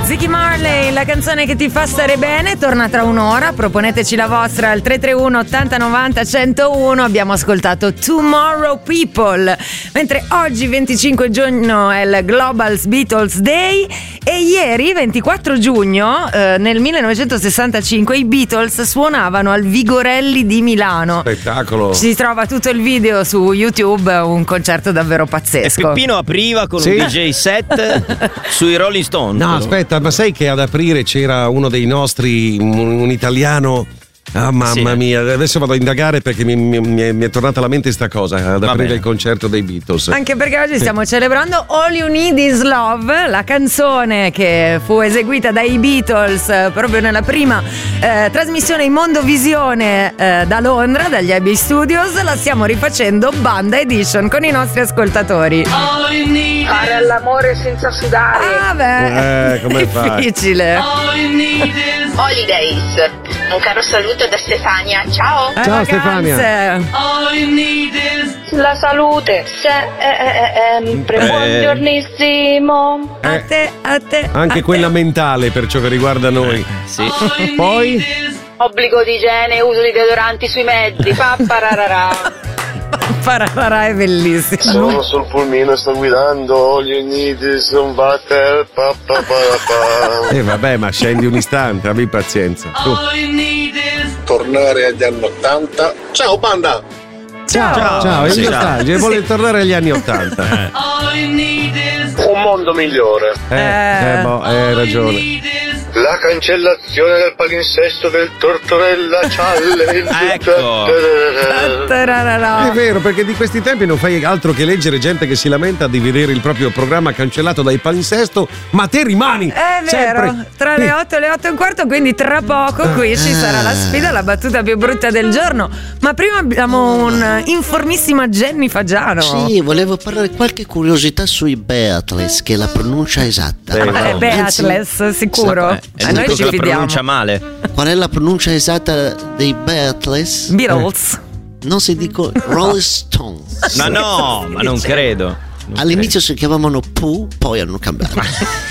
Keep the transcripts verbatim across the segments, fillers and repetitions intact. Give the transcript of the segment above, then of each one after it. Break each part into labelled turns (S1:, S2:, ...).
S1: Ziggy Marley, la canzone che ti fa stare bene, torna tra un'ora. Proponeteci la vostra al tre tre uno ottanta novanta centouno. Abbiamo ascoltato Tomorrow People, mentre oggi venticinque giugno è il Global Beatles Day e ieri ventiquattro giugno eh, nel millenovecentosessantacinque i Beatles suonavano al Vigorelli di Milano.
S2: Spettacolo.
S1: Si trova tutto il video su YouTube, un concerto davvero pazzesco.
S3: E Peppino apriva con sì? un D J set sui Rolling Stone.
S2: No, aspetta, ma sai che ad aprire c'era uno dei nostri, un, un italiano. Ah, mamma sì. mia, adesso vado a indagare perché mi, mi, mi, è, mi è tornata alla mente sta cosa ad
S3: Va
S2: aprire
S3: bene.
S2: il concerto dei Beatles.
S1: Anche perché oggi stiamo celebrando All You Need Is Love, la canzone che fu eseguita dai Beatles eh, proprio nella prima eh, trasmissione in Mondovisione eh, da Londra, dagli Abbey Studios. La stiamo rifacendo Banda Edition con i nostri ascoltatori.
S4: Fare l'amore senza sudare.
S1: Ah beh,
S2: eh, come fai?
S1: Difficile.
S5: Holidays. Un caro saluto da Stefania. Ciao.
S1: Eh,
S2: Ciao
S1: vacanze.
S2: Stefania.
S4: La salute sempre.
S3: Eh.
S4: Buongiornissimo.
S1: A
S2: Eh,
S1: te, a te.
S2: anche
S1: a
S2: quella
S1: te.
S2: mentale per ciò che riguarda noi.
S3: Sì.
S2: Poi
S4: Obbligo di igiene, uso di deodoranti sui mezzi. Pappararara.
S1: Pararara è bellissimo.
S6: Sono sul pulmino, sto guidando. All you need is some butter. Pa, pa, pa, pa.
S2: Eh vabbè, ma scendi un istante, abbi pazienza. Tu.
S6: Tornare agli anni ottanta. Ciao banda.
S1: Ciao.
S2: Ciao, ciao, è
S3: Sì,
S2: nostalgia,
S3: ciao.
S2: vuole tornare agli anni Ottanta.
S6: Un mondo migliore.
S2: Eh, eh, boh, hai ragione.
S6: La cancellazione del palinsesto del Tortorella Challenge.
S3: Ecco.
S1: Tararara.
S2: È vero, perché di questi tempi non fai altro che leggere gente che si lamenta di vedere il proprio programma cancellato dai palinsesto, ma te rimani
S1: È vero,
S2: sempre.
S1: tra le otto e le otto e un quarto, quindi tra poco qui ci sarà la sfida, la battuta più brutta del giorno. Ma prima abbiamo un informissima Jenny Fagiano.
S7: Sì, volevo parlare qualche curiosità sui Beatles, che è la pronuncia esatta.
S2: Sì.
S1: Eh, Beatles, sicuro.
S3: E
S1: A noi
S3: dico
S1: ci
S3: che la
S1: fidiamo.
S3: pronuncia male.
S7: Qual è la pronuncia esatta dei Beatles?
S1: Beatles.
S7: Non si dicono Rolling Stones.
S3: Ma no, ma non credo. Non
S7: All'inizio si chiamavano Pooh, poi hanno cambiato.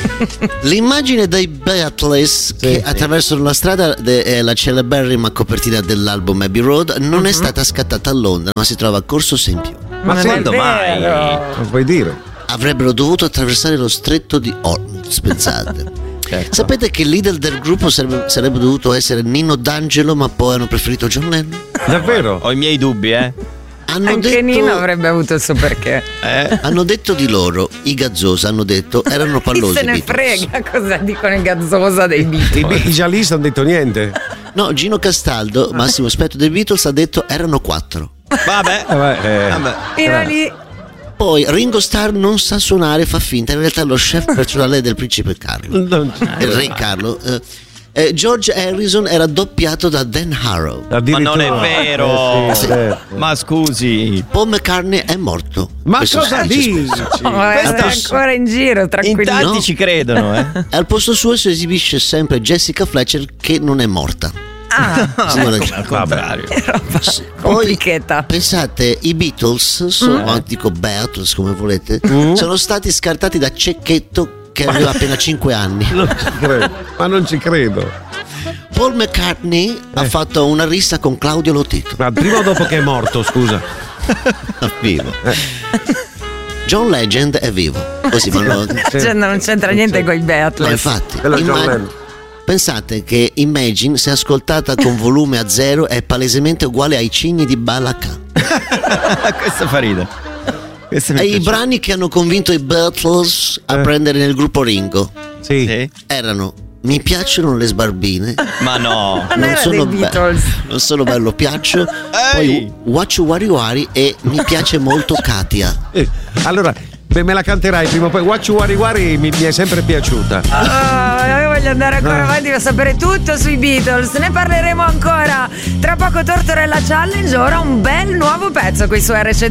S7: L'immagine dei Beatles che attraversano la strada de- è la celeberrima copertina dell'album Abbey Road. Non è stata scattata a Londra, ma si trova a Corso Sempione.
S2: Ma
S1: Non è
S3: quando mai?
S1: vero.
S2: Non puoi dire.
S7: Avrebbero dovuto attraversare lo stretto di Hormuz, pensate.
S3: Certo.
S7: Sapete che il leader del gruppo sarebbe, sarebbe dovuto essere Nino D'Angelo, ma poi hanno preferito John Lennon?
S2: Davvero?
S3: Ho i miei dubbi, eh.
S7: Hanno
S1: Anche
S7: detto,
S1: Nino avrebbe avuto il suo perché.
S3: eh.
S7: hanno detto di loro, i Gazzosa hanno detto, erano
S1: Chi
S7: pallosi.
S1: se ne
S7: i Beatles.
S1: frega cosa dicono i Gazzosa dei
S2: I,
S1: Beatles.
S2: i giallisti hanno detto niente.
S7: No, Gino Castaldo, massimo esperto dei Beatles, ha detto erano quattro.
S3: Vabbè.
S2: Eh, beh, eh.
S3: Vabbè.
S1: Era lì.
S7: Poi Ringo Starr non sa suonare, fa finta, in realtà è lo chef personale del principe Carlo,
S2: Non-
S7: del re Carlo. Eh, eh, George Harrison era doppiato da Dan Harrow.
S3: Ma non è
S2: addirittura.
S3: vero.
S2: Eh, sì, certo.
S3: Ma scusi.
S7: Paul McCartney è morto.
S2: Ma
S7: Questo
S2: cosa
S7: si dice
S2: dici?
S1: Oh, è
S3: Questo-
S1: ancora in giro,
S3: In
S1: tranquillo.
S3: tanti
S7: No.
S3: ci credono, eh.
S7: E al posto suo si esibisce sempre Jessica Fletcher, che non è morta.
S1: Ah,
S7: Simona
S3: Ecco,
S7: G.
S3: al contrario.
S1: roba
S7: Poi
S1: complichetta.
S7: pensate, i Beatles, sono,
S1: Mm.
S7: o dico Beatles come volete, sono stati scartati da Cecchetto che aveva appena cinque anni.
S2: Non ci credo. Ma non ci credo.
S7: Paul McCartney ha
S2: Eh.
S7: fatto una rissa con Claudio Lotito.
S2: Ma prima o dopo che è morto, scusa?
S7: Vivo. John Legend è vivo. Così, ma no,
S1: Cioè, non c'entra niente con i
S7: no,
S1: Beatles.
S7: infatti.
S2: Quello è John
S7: Imma-
S2: Lennon.
S7: Pensate che Imagine, se ascoltata con volume a zero, è palesemente uguale ai cigni di Balaka.
S3: Questo fa ridere. Questo mi
S7: E i
S3: piace.
S7: brani che hanno convinto i Beatles a
S2: Eh.
S7: prendere nel gruppo Ringo
S2: Sì.
S3: Sì?
S7: erano Mi piacciono le sbarbine,
S3: Ma no.
S1: Non era dei
S7: be-
S1: Beatles.
S7: non sono bello piaccio, poi Wachu Wari Wari e Mi piace molto Katia.
S2: Eh, Allora, beh, me la canterai prima o poi. Wachu Wari Wari mi, mi è sempre piaciuta.
S1: Oh, io voglio andare ancora avanti per sapere tutto sui Beatles. Ne parleremo ancora. Tra poco Tortorella Challenge, ora un bel nuovo pezzo qui su R C